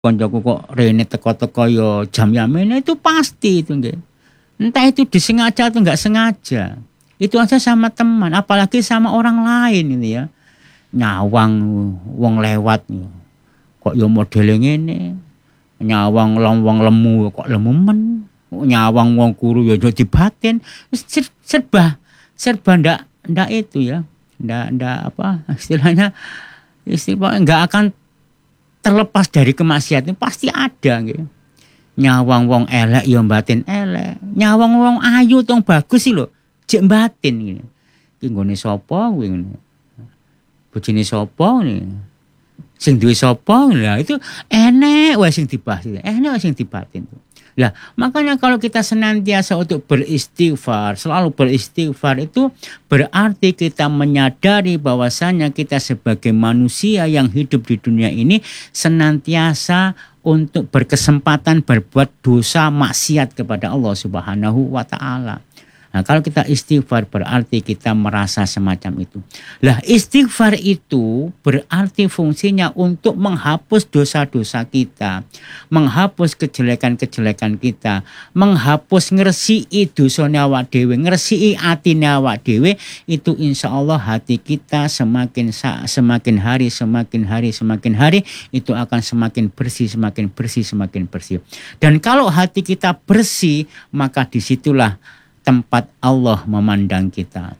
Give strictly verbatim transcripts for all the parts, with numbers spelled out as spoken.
Koncoku kok rene teko-teko ya jam yamene itu pasti itu nggih. Entah itu disengaja atau enggak sengaja. Itu aja sama teman, apalagi sama orang lain ini ya. Nyawang wong lewat kok ya modele ngene. Nyawang wong lemu kok lemu men. Nyawang wong kuru ya jadi batin. Serba serba ndak ndak itu ya. Ndak ndak apa istilahnya istilah enggak akan terlepas dari kemaksiatan pasti ada gitu. Nyawang wong elek ya batin elek. Nyawang wong ayu tong bagus sih lho, jek batin gitu. Ki nggone sapa kuwi ngene. Bojone sapa nih? Sing duwe sapa? Lah itu enek wae sing dibahas. Enek wae sing dibatin. Lah, makanya kalau kita senantiasa untuk beristighfar, selalu beristighfar itu berarti kita menyadari bahwasanya kita sebagai manusia yang hidup di dunia ini senantiasa untuk berkesempatan berbuat dosa maksiat kepada Allah Subhanahu wa taala. Nah, kalau kita istighfar berarti kita merasa semacam itu. Lah, istighfar itu berarti fungsinya untuk menghapus dosa-dosa kita, menghapus kejelekan-kejelekan kita, menghapus ngresiki dosane awak dhewe, ngresiki atine awak dhewe, itu insya Allah hati kita semakin semakin hari semakin hari semakin hari itu akan semakin bersih, semakin bersih, semakin bersih. Dan kalau hati kita bersih, maka disitulah tempat Allah memandang kita.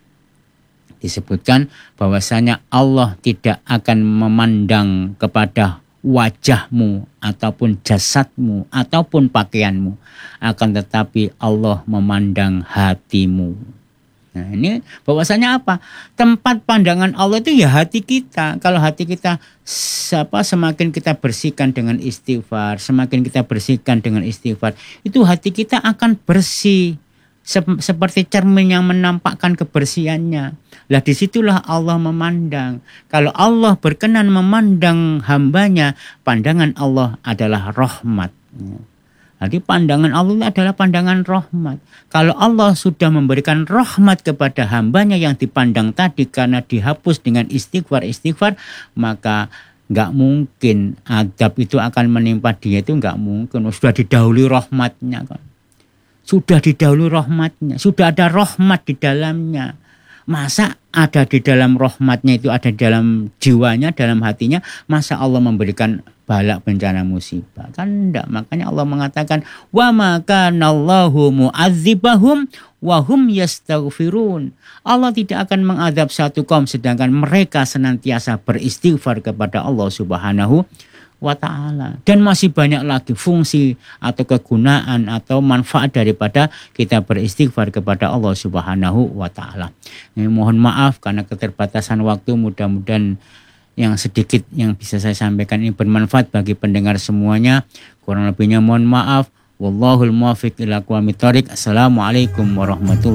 Disebutkan bahwasanya Allah tidak akan memandang kepada wajahmu ataupun jasadmu ataupun pakaianmu, akan tetapi Allah memandang hatimu. Nah, ini bahwasanya apa? Tempat pandangan Allah itu ya hati kita. Kalau hati kita apa semakin kita bersihkan dengan istighfar, semakin kita bersihkan dengan istighfar, itu hati kita akan bersih. Seperti cermin yang menampakkan kebersihannya. Lah disitulah Allah memandang. Kalau Allah berkenan memandang hambanya, pandangan Allah adalah rahmat. Jadi pandangan Allah adalah pandangan rahmat. Kalau Allah sudah memberikan rahmat kepada hambanya yang dipandang tadi karena dihapus dengan istighfar-istighfar, maka nggak mungkin adab itu akan menimpa dia, itu nggak mungkin. Sudah didahului rahmatnya kan. Sudah didahului rahmatnya, sudah ada rahmat di dalamnya. Masa ada di dalam rahmatnya itu ada di dalam jiwanya, dalam hatinya, masa Allah memberikan balak bencana musibah? Kan enggak. Makanya Allah mengatakan wa ma kanallahu mu'adzibahum wa hum yastaghfirun. Allah tidak akan mengadab satu kaum sedangkan mereka senantiasa beristighfar kepada Allah Subhanahu wa ta'ala. Dan masih banyak lagi fungsi atau kegunaan atau manfaat daripada kita beristighfar kepada Allah Subhanahu wa ta'ala. Eh, mohon maaf karena keterbatasan waktu, mudah-mudahan yang sedikit yang bisa saya sampaikan ini bermanfaat bagi pendengar semuanya. Kurang lebihnya mohon maaf. Wallahul muwaffiq ila aqwamit thoriq. Assalamualaikum warahmatullahi wabarakatuh.